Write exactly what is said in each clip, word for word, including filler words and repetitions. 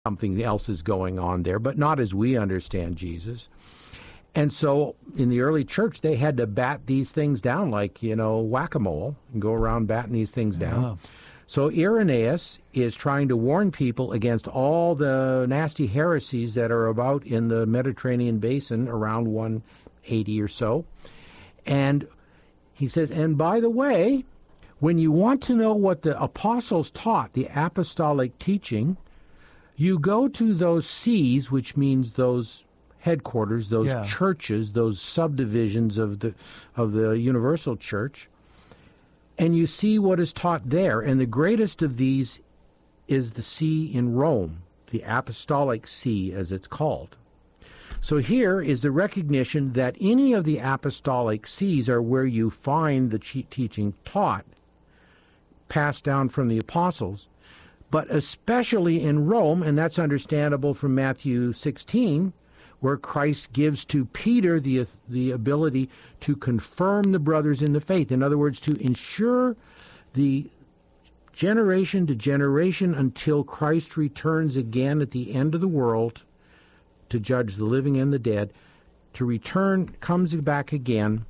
something else is going on there, but not as we understand Jesus. And so in the early church, they had to bat these things down like, you know, whack-a-mole, and go around batting these things down. Yeah. So Irenaeus is trying to warn people against all the nasty heresies that are about in the Mediterranean basin around one eighty or so. And he says, and by the way, when you want to know what the apostles taught, the apostolic teaching, you go to those sees, which means those headquarters, those yeah. churches, those subdivisions of the of the universal church, and you see what is taught there. And the greatest of these is the see in Rome, the apostolic see, as it's called. So here is the recognition that any of the apostolic sees are where you find the teaching taught, passed down from the apostles, but especially in Rome, and that's understandable from Matthew sixteen, where Christ gives to Peter the, the ability to confirm the brothers in the faith. In other words, to ensure the generation to generation until Christ returns again at the end of the world to judge the living and the dead, to return, comes back again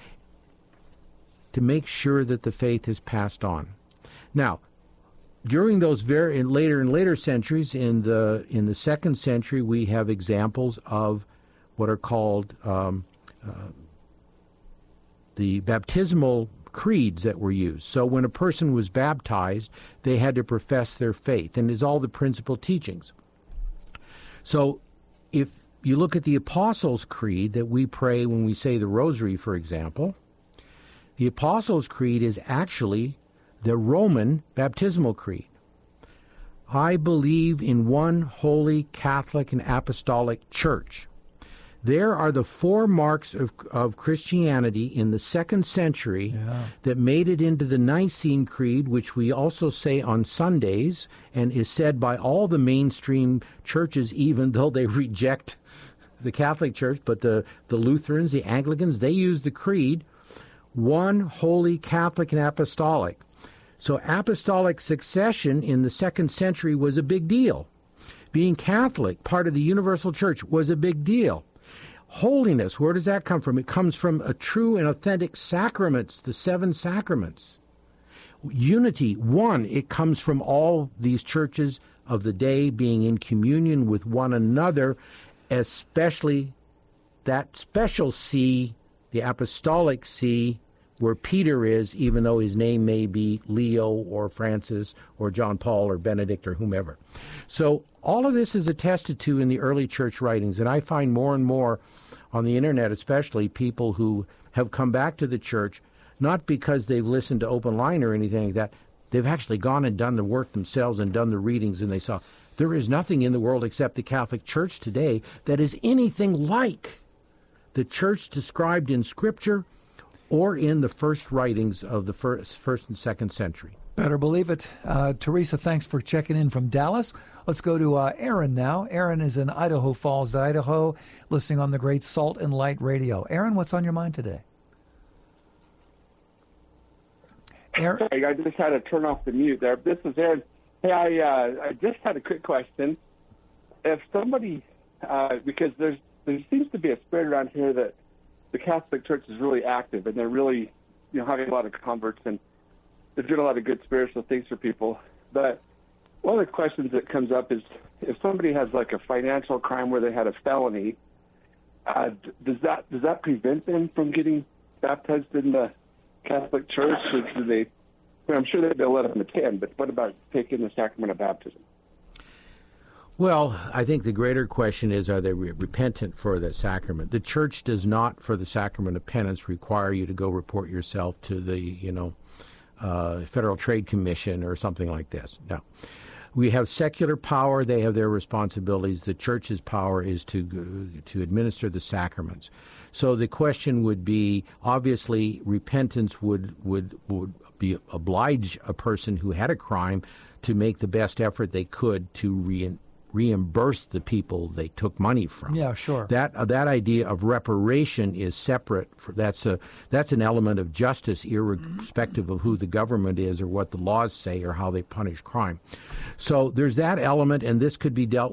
to make sure that the faith is passed on. Now, during those very in later and later centuries, in the in the second century, we have examples of what are called um, uh, the baptismal creeds that were used. So when a person was baptized, they had to profess their faith, and is all the principal teachings. So if you look at the Apostles' Creed that we pray when we say the Rosary, for example, the Apostles' Creed is actually the Roman baptismal creed. I believe in one holy Catholic and Apostolic Church. There are the four marks of, of Christianity in the second century yeah. that made it into the Nicene Creed, which we also say on Sundays, and is said by all the mainstream churches, even though they reject the Catholic Church, but the, the Lutherans, the Anglicans, they use the creed, one holy Catholic and Apostolic. So apostolic succession in the second century was a big deal. Being Catholic, part of the universal church, was a big deal. Holiness, where does that come from? It comes from a true and authentic sacraments, the seven sacraments. Unity, one, it comes from all these churches of the day being in communion with one another, especially that special see, the apostolic see, where Peter is, even though his name may be Leo or Francis or John Paul or Benedict or whomever. So all of this is attested to in the early church writings, and I find more and more on the internet, especially, people who have come back to the church, not because they've listened to Open Line or anything like that. They've actually gone and done the work themselves and done the readings, and they saw there is nothing in the world except the Catholic Church today that is anything like the church described in Scripture or in the first writings of the first, first and second century. Better believe it. Uh, Teresa, thanks for checking in from Dallas. Let's go to uh, Aaron now. Aaron is in Idaho Falls, Idaho, listening on the great Salt and Light Radio. Aaron, what's on your mind today? Aaron? Sorry, I just had to turn off the mute there. This is Aaron. Hey, I, uh, I just had a quick question. If somebody, uh, because there's there seems to be a spread around here that the Catholic Church is really active, and they're really, you know, having a lot of converts, and they're doing a lot of good spiritual things for people. But one of the questions that comes up is, if somebody has like a financial crime where they had a felony, uh, does that does that prevent them from getting baptized in the Catholic Church? Or do they? Well, I'm sure that they'll let them attend, but what about taking the sacrament of baptism? Well, I think the greater question is, are they re- repentant for the sacrament? The Church does not, for the sacrament of penance, require you to go report yourself to the, you know, uh, Federal Trade Commission or something like this. No. We have secular power. They have their responsibilities. The Church's power is to to administer the sacraments. So the question would be, obviously, repentance would would would be oblige a person who had a crime to make the best effort they could to re reimburse the people they took money from. Yeah, sure. That uh, that idea of reparation is separate. For, that's a that's an element of justice, irrespective of who the government is or what the laws say or how they punish crime. So there's that element, and this could be dealt